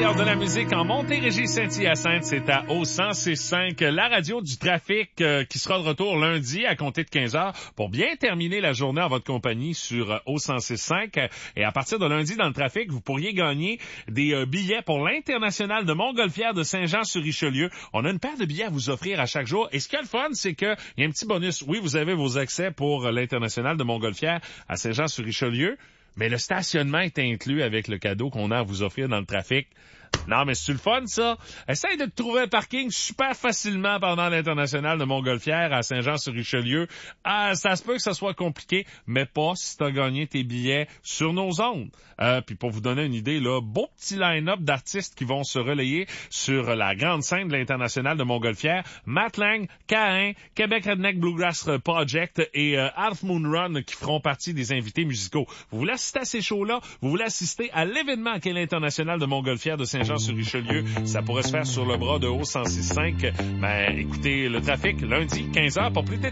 meilleur de la musique en Montérégie-Saint-Hyacinthe, c'est à O106.5, la radio du trafic qui sera de retour lundi à compter de 15h pour bien terminer la journée en votre compagnie sur O106.5. Et à partir de lundi dans le trafic, vous pourriez gagner des billets pour l'International de Montgolfière de Saint-Jean-sur-Richelieu. On a une paire de billets à vous offrir à chaque jour. Et ce qui est le fun, c'est qu'il y a un petit bonus. Oui, vous avez vos accès pour l'International de Montgolfière à Saint-Jean-sur-Richelieu. Mais le stationnement est inclus avec le cadeau qu'on a à vous offrir dans le trafic. Non, mais c'est le fun, ça. Essaye de te trouver un parking super facilement pendant l'International de Montgolfière à Saint-Jean-sur-Richelieu. Ah, ça se peut que ça soit compliqué, mais pas si t'as gagné tes billets sur nos ondes. Puis pour vous donner une idée, là, beau petit line-up d'artistes qui vont se relayer sur la grande scène de l'International de Montgolfière. Matt Lang, Caïn, Québec Redneck Bluegrass Project et Half Moon Run qui feront partie des invités musicaux. Vous voulez assister à ces shows-là? Vous voulez assister à l'événement qu'est l'International de Montgolfière de Saint-Jean-sur-Richelieu? Ça pourrait se faire sur le bras de O106.5. Ben, écoutez le trafic lundi, 15h pour plus de